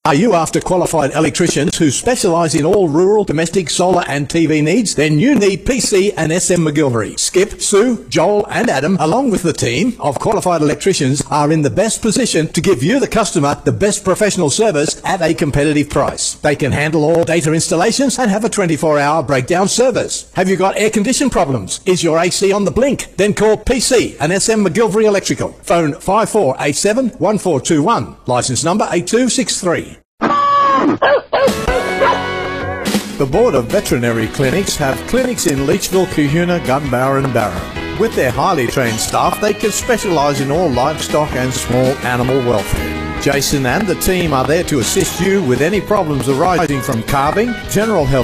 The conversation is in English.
Are you after qualified electricians who specialise in all rural, domestic, solar and TV needs? Then you need PC and SM McGilvery. Skip, Sue, Joel and Adam, along with the team of qualified electricians, are in the best position to give you, the customer, the best professional service at a competitive price. They can handle all data installations and have a 24-hour breakdown service. Have you got air condition problems? Is your AC on the blink? Then call PC and SM McGilvery Electrical. Phone 5487 1421. Licence number 8263. The Board of Veterinary Clinics have clinics in Leachville, Kahuna, Gunbower and Barrow. With their highly trained staff, they can specialise in all livestock and small animal welfare. Jason and the team are there to assist you with any problems arising from calving, general health